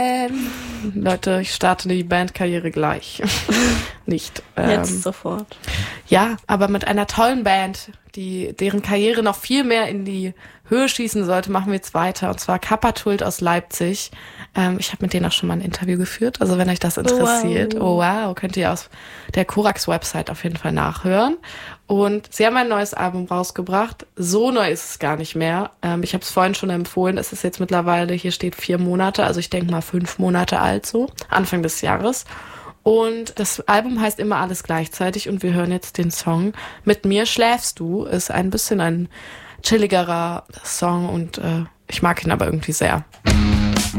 Leute, ich starte die Bandkarriere gleich. Nicht. Jetzt sofort. Ja, aber mit einer tollen Band, deren Karriere noch viel mehr in die Höhe schießen sollte, machen wir jetzt weiter. Und zwar Kapatult aus Leipzig. Ich habe mit denen auch schon mal ein Interview geführt. Also wenn euch das interessiert, könnt ihr aus der Korax-Website auf jeden Fall nachhören. Und sie haben ein neues Album rausgebracht. So neu ist es gar nicht mehr. Ich habe es vorhin schon empfohlen. Es ist jetzt mittlerweile, hier steht 4 Monate, also ich denke mal 5 Monate alt so, Anfang des Jahres. Und das Album heißt immer alles gleichzeitig und wir hören jetzt den Song Mit mir schläfst du. Ist ein bisschen ein chilligerer Song und ich mag ihn aber irgendwie sehr.